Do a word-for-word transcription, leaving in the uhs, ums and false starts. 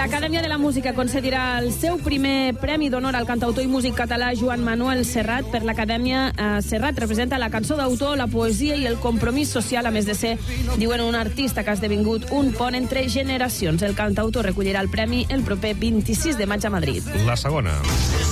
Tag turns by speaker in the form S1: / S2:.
S1: L'Acadèmia de la Música concedirà el seu primer Premi d'Honor al cantautor i músic català Joan Manuel Serrat. Per l'Acadèmia, eh, Serrat representa la cançó d'autor, la poesia i el compromís social, a més de ser, diuen, un artista que ha esdevingut un pont entre generacions. El cantautor recollirà el premi el proper vint-i-sis de maig a Madrid.
S2: La segona.